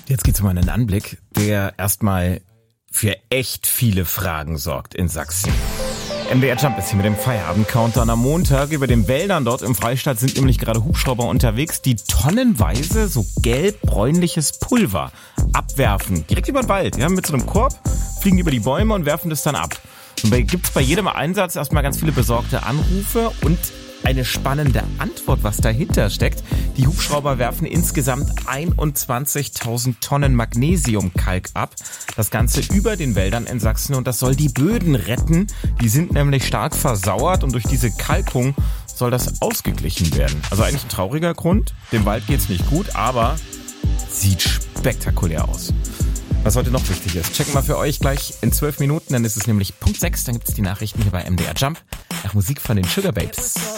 Jetzt geht's um einen Anblick, der erstmal für echt viele Fragen sorgt in Sachsen. MDR Jump ist hier mit dem Feierabend-Countdown am Montag. Über den Wäldern dort im Freistaat sind nämlich gerade Hubschrauber unterwegs, die tonnenweise so gelb-bräunliches Pulver abwerfen. Direkt über den Wald, ja, mit so einem Korb, fliegen die über die Bäume und werfen das dann ab. Und da gibt's bei jedem Einsatz erstmal ganz viele besorgte Anrufe und eine spannende Antwort, was dahinter steckt. Die Hubschrauber werfen insgesamt 21.000 Tonnen Magnesiumkalk ab. Das Ganze über den Wäldern in Sachsen und das soll die Böden retten. Die sind nämlich stark versauert und durch diese Kalkung soll das ausgeglichen werden. Also eigentlich ein trauriger Grund. Dem Wald geht's nicht gut, aber sieht spektakulär aus. Was heute noch wichtig ist, checken wir für euch gleich in 12 Minuten, dann ist es nämlich Punkt 6, dann gibt es die Nachrichten hier bei MDR Jump nach Musik von den Sugababes.